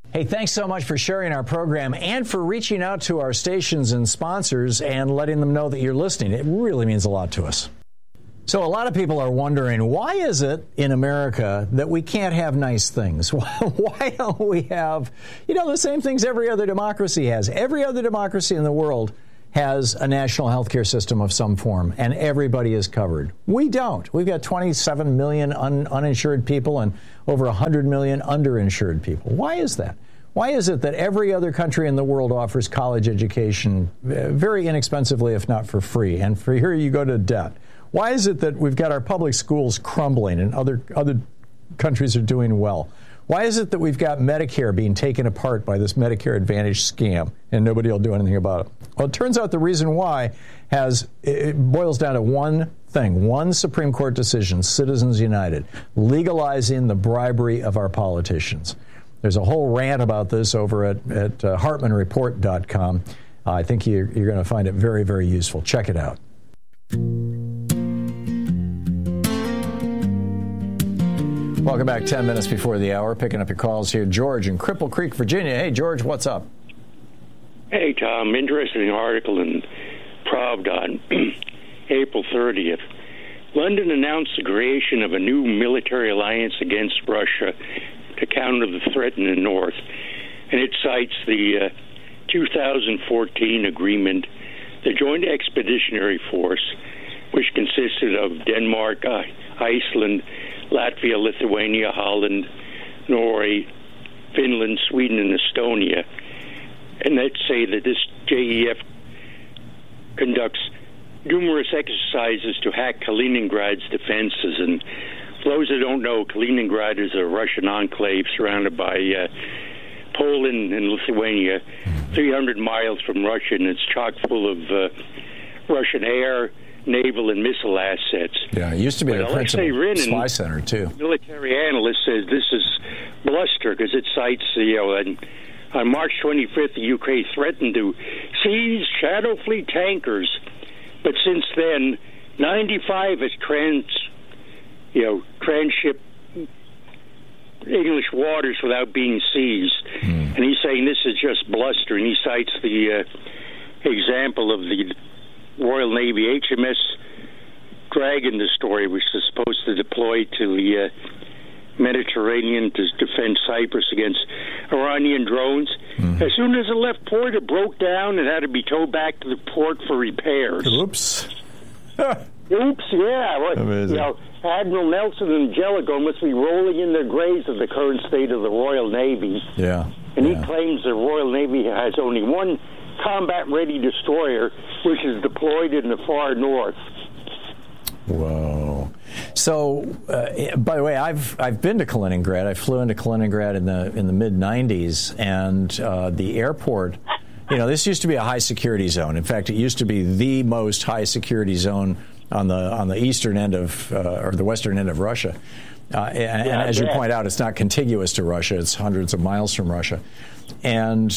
Hey, thanks so much for sharing our program and for reaching out to our stations and sponsors and letting them know that you're listening. It really means a lot to us. So a lot of people are wondering, why is it in America that we can't have nice things? Why don't we have, the same things every other democracy has? Every other democracy in the world has a national health care system of some form, and everybody is covered. We don't. We've got 27 million uninsured people and over 100 million underinsured people. Why is that? Why is it that every other country in the world offers college education very inexpensively, if not for free, and for here you go to debt? Why is it that we've got our public schools crumbling and other countries are doing well? Why is it that we've got Medicare being taken apart by this Medicare Advantage scam and nobody will do anything about it? Well, it turns out the reason why it boils down to one thing, one Supreme Court decision, Citizens United, legalizing the bribery of our politicians. There's a whole rant about this over at HartmanReport.com. I think you're going to find it very, very useful. Check it out. Welcome back. 10 minutes before the hour. Picking up your calls here. George in Cripple Creek, Virginia. Hey, George, what's up? Hey, Tom. Interesting article in Pravda on April 30th. London announced the creation of a new military alliance against Russia to counter the threat in the north. And it cites the 2014 agreement, the Joint Expeditionary Force, which consisted of Denmark, Iceland, Latvia, Lithuania, Holland, Norway, Finland, Sweden, and Estonia. And let's say that this JEF conducts numerous exercises to hack Kaliningrad's defenses. And for those that don't know, Kaliningrad is a Russian enclave surrounded by Poland and Lithuania, 300 miles from Russia, and it's chock full of Russian air, naval, and missile assets. Yeah, it used to be the principal spy center, too. Military analyst says this is bluster because it cites, on March 25th, the Ukraine threatened to seize Shadow Fleet tankers, but since then, 95 has transshipped English waters without being seized. And he's saying this is just bluster, and he cites the example of the Royal Navy HMS Dragon destroyer, which is supposed to deploy to the Mediterranean to defend Cyprus against Iranian drones. As soon as it left port, it broke down and had to be towed back to the port for repairs. Oops. Oops, yeah. Amazing. Admiral Nelson and Jellicoe must be rolling in their graves at the current state of the Royal Navy. Yeah. And he claims the Royal Navy has only one combat-ready destroyer, which is deployed in the far north. Whoa. So, by the way, I've been to Kaliningrad. I flew into Kaliningrad in the mid-'90s, and the airport, this used to be a high-security zone. In fact, it used to be the most high-security zone on the eastern end of, or the western end of Russia. And as you point out, it's not contiguous to Russia. It's hundreds of miles from Russia. And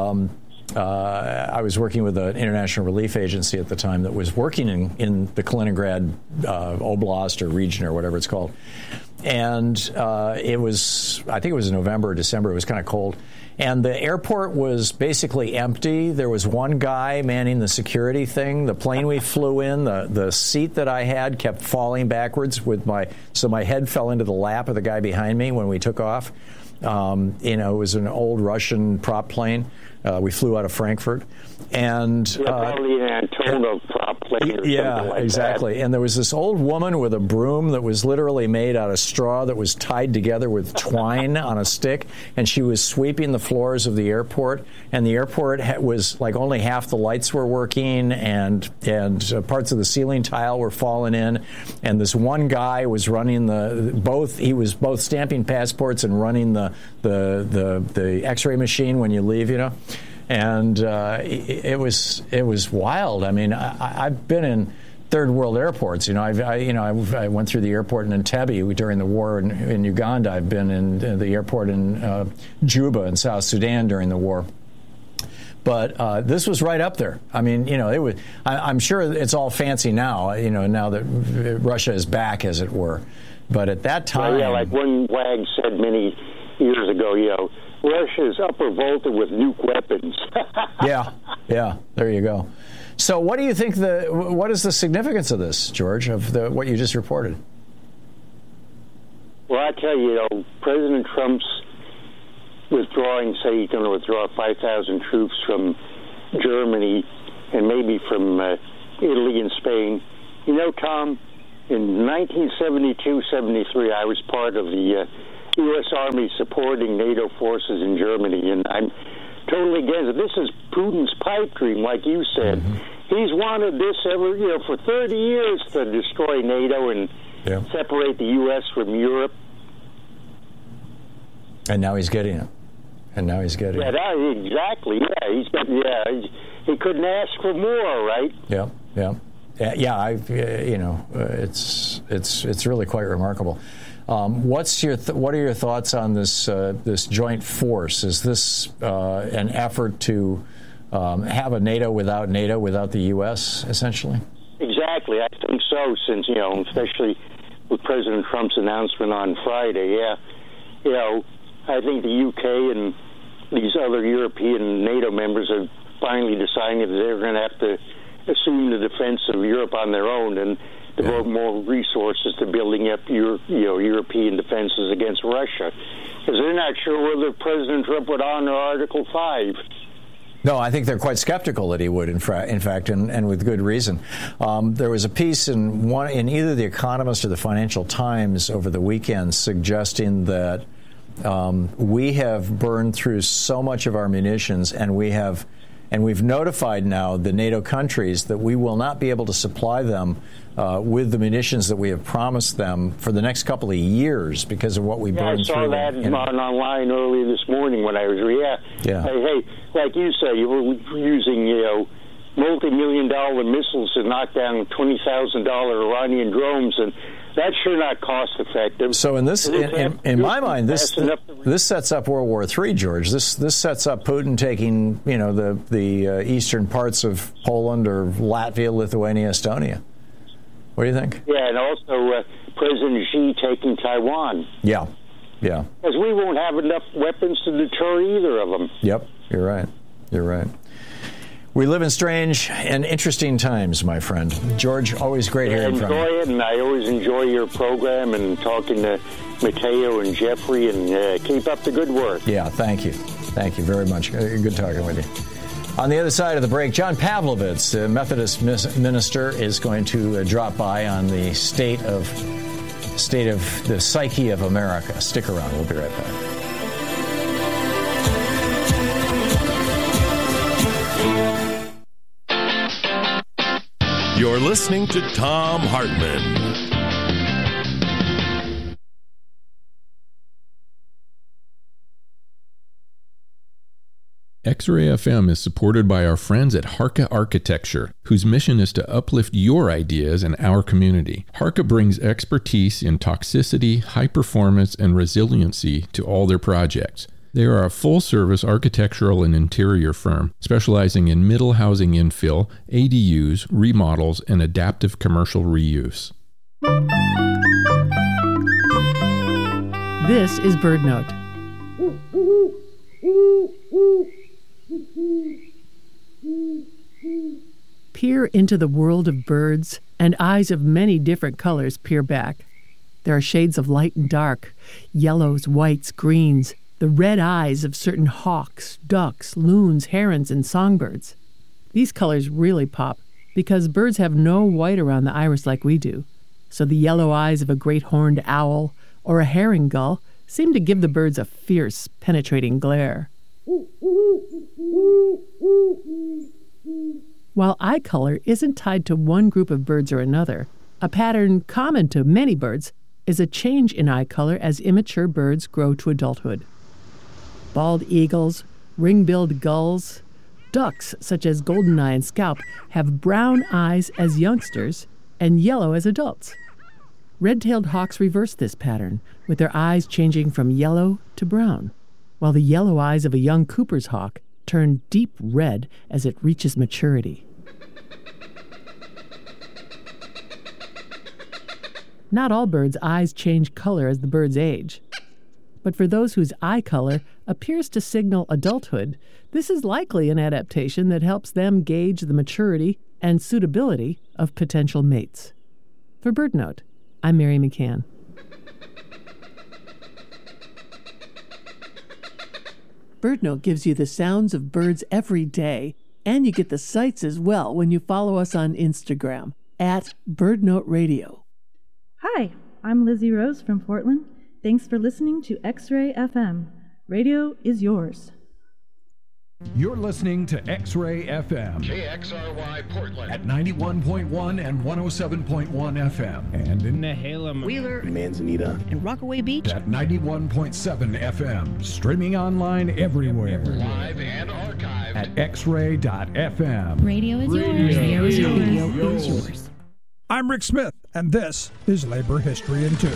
I was working with an international relief agency at the time that was working in the Kaliningrad Oblast or region or whatever it's called. And I think it was November or December. It was kind of cold. And the airport was basically empty. There was one guy manning the security thing. The plane we flew in, the seat that I had kept falling backwards so my head fell into the lap of the guy behind me when we took off. It was an old Russian prop plane. We flew out of Frankfurt. And probably an Antonov prop plane or something like exactly. that. And there was this old woman with a broom that was literally made out of straw that was tied together with twine on a stick, and she was sweeping the floors of the airport. And the airport was like only half the lights were working, and parts of the ceiling tile were falling in. And this one guy was running he was both stamping passports and running the X-ray machine when you leave, And it was wild. I mean, I've been in third world airports. I went through the airport in Entebbe during the war in Uganda. I've been in the airport in Juba in South Sudan during the war. But this was right up there. I mean, it was. I'm sure it's all fancy now. Now that Russia is back, as it were. But at that time, like one wag said many years ago, Russia's upper Volta with nuke weapons. Yeah, there you go. So what do you think what is the significance of this, George, of what you just reported? Well, I tell you, President Trump's withdrawing, say he's going to withdraw 5,000 troops from Germany and maybe from Italy and Spain. You know, Tom, in 1972-73, I was part of the U.S. Army supporting NATO forces in Germany, and I'm totally against it. This is Putin's pipe dream, like you said. Mm-hmm. He's wanted this for 30 years to destroy NATO and separate the U.S. from Europe. And now he's getting it. Exactly. Yeah, he couldn't ask for more, right? Yeah. It's really quite remarkable. What are your thoughts on this joint force? Is this an effort to have a NATO without the U.S. essentially? Exactly, I think so. Since especially with President Trump's announcement on Friday, I think the UK and these other European NATO members are finally deciding that they're going to have to assume the defense of Europe on their own and devote more resources to building up European defenses against Russia, because they're not sure whether President Trump would honor Article 5. No, I think they're quite skeptical that he would, in fact, and with good reason. There was a piece in either The Economist or the Financial Times over the weekend suggesting that we have burned through so much of our munitions, and we've notified now the NATO countries that we will not be able to supply them with the munitions that we have promised them for the next couple of years because of what we burned through. I saw that online early this morning when I was Hey, like you say, you were using multi-million-dollar missiles to knock down $20,000 Iranian drones, and that's sure not cost-effective. So in my mind, this sets up World War III, George. This sets up Putin taking the eastern parts of Poland or Latvia, Lithuania, Estonia. What do you think? Yeah, and also President Xi taking Taiwan. Yeah. Because we won't have enough weapons to deter either of them. Yep, you're right. We live in strange and interesting times, my friend. George, always great hearing from you. I enjoy it, and I always enjoy your program and talking to Mateo and Jeffrey, and keep up the good work. Yeah, thank you. Thank you very much. Good talking with you. On the other side of the break, John Pavlovitz, the Methodist minister, is going to drop by on the state of the psyche of America. Stick around. We'll be right back. You're listening to Thom Hartmann. X-Ray FM is supported by our friends at Harka Architecture, whose mission is to uplift your ideas in our community. Harka brings expertise in toxicity, high performance, and resiliency to all their projects. They are a full-service architectural and interior firm specializing in middle housing infill, ADUs, remodels, and adaptive commercial reuse. This is BirdNote. Peer into the world of birds, and eyes of many different colors peer back. There are shades of light and dark, yellows, whites, greens, the red eyes of certain hawks, ducks, loons, herons, and songbirds. These colors really pop because birds have no white around the iris like we do. So the yellow eyes of a great horned owl or a herring gull seem to give the birds a fierce, penetrating glare. While eye color isn't tied to one group of birds or another, a pattern common to many birds is a change in eye color as immature birds grow to adulthood. Bald eagles, ring-billed gulls, ducks such as goldeneye and scaup have brown eyes as youngsters and yellow as adults. Red-tailed hawks reverse this pattern, with their eyes changing from yellow to brown, while the yellow eyes of a young Cooper's hawk turn deep red as it reaches maturity. Not all birds' eyes change color as the birds age. But for those whose eye color appears to signal adulthood, this is likely an adaptation that helps them gauge the maturity and suitability of potential mates. For BirdNote, I'm Mary McCann. BirdNote gives you the sounds of birds every day, and you get the sights as well when you follow us on Instagram @BirdNote Radio. Hi, I'm Lizzie Rose from Portland. Thanks for listening to X-Ray FM. Radio is yours. You're listening to X-Ray FM. KXRY Portland. At 91.1 and 107.1 FM. And in Nehalem, Wheeler, Manzanita, and Rockaway Beach. At 91.7 FM. Streaming online everywhere. Live and archived. At xray.fm. Radio is yours. Radio is yours. I'm Rick Smith, and this is Labor History in 2.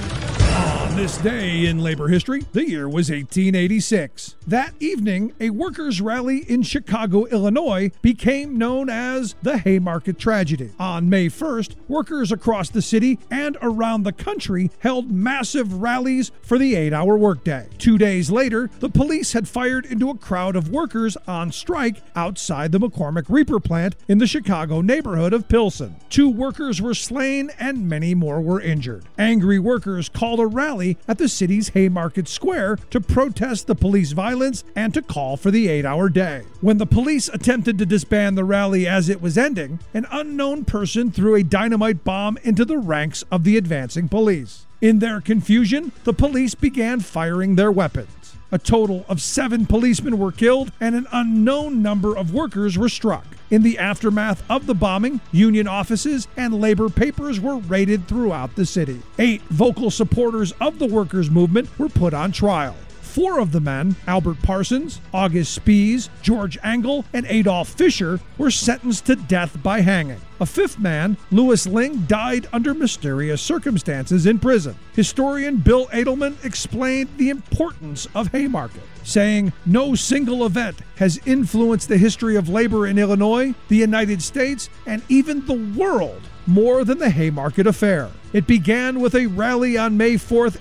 On this day in labor history, the year was 1886. That evening, a workers' rally in Chicago, Illinois, became known as the Haymarket Tragedy. On May 1st, workers across the city and around the country held massive rallies for the 8-hour workday. 2 days later, the police had fired into a crowd of workers on strike outside the McCormick Reaper plant in the Chicago neighborhood of Pilsen. 2 workers were slain and many more were injured. Angry workers called a rally at the city's Haymarket Square to protest the police violence and to call for the 8-hour day. When the police attempted to disband the rally as it was ending, an unknown person threw a dynamite bomb into the ranks of the advancing police. In their confusion, the police began firing their weapons. A total of 7 policemen were killed and an unknown number of workers were struck. In the aftermath of the bombing, union offices and labor papers were raided throughout the city. 8 vocal supporters of the workers' movement were put on trial. 4 of the men, Albert Parsons, August Spies, George Angle, and Adolph Fisher, were sentenced to death by hanging. A 5th man, Louis Ling, died under mysterious circumstances in prison. Historian Bill Edelman explained the importance of Haymarket, saying, "No single event has influenced the history of labor in Illinois, the United States, and even the world more than the Haymarket Affair. It began with a rally on May 4th,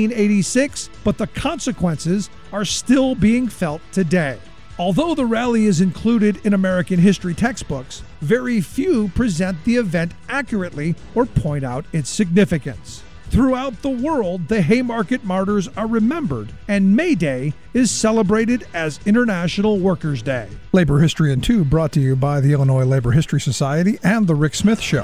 1886, but the consequences are still being felt today." Although the rally is included in American history textbooks, very few present the event accurately or point out its significance. Throughout the world, the Haymarket martyrs are remembered, and May Day is celebrated as International Workers' Day. Labor History in 2 brought to you by the Illinois Labor History Society and The Rick Smith Show.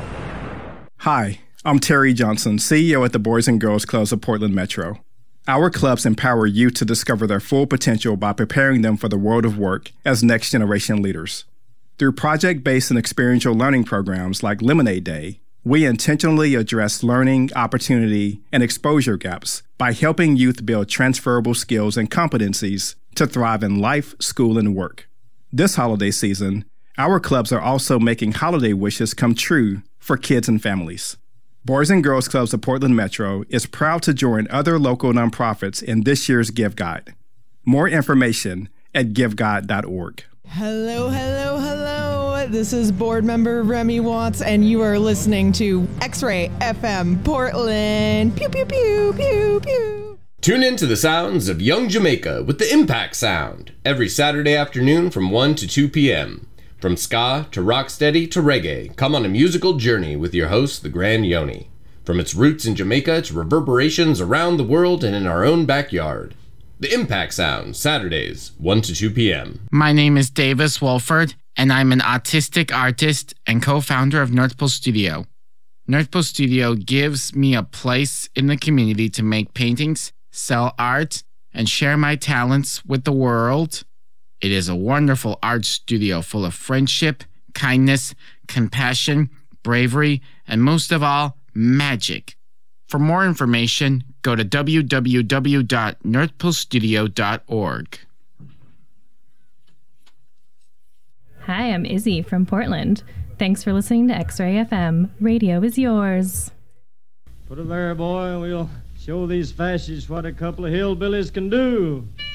Hi, I'm Terry Johnson, CEO at the Boys and Girls Clubs of Portland Metro. Our clubs empower youth to discover their full potential by preparing them for the world of work as next-generation leaders. Through project-based and experiential learning programs like Lemonade Day, we intentionally address learning, opportunity, and exposure gaps by helping youth build transferable skills and competencies to thrive in life, school, and work. This holiday season, our clubs are also making holiday wishes come true for kids and families. Boys and Girls Clubs of Portland Metro is proud to join other local nonprofits in this year's Give Guide. More information at giveguide.org. Hello, hello, hello. This is board member Remy Watts, and you are listening to X-Ray FM Portland. Pew, pew, pew, pew, pew. Tune in to the sounds of Young Jamaica with the Impact Sound every Saturday afternoon from 1 to 2 p.m. From ska to rocksteady to reggae, come on a musical journey with your host, the Grand Yoni. From its roots in Jamaica to reverberations around the world and in our own backyard. The Impact Sound, Saturdays, 1 to 2 p.m. My name is Davis Wolford, and I'm an autistic artist and co-founder of North Pole Studio. North Pole Studio gives me a place in the community to make paintings, sell art, and share my talents with the world. It is a wonderful art studio full of friendship, kindness, compassion, bravery, and most of all, magic. For more information, go to www.northpolestudio.org. Hi, I'm Izzy from Portland. Thanks for listening to X-Ray FM. Radio is yours. Put it there, boy, and we'll show these fascists what a couple of hillbillies can do.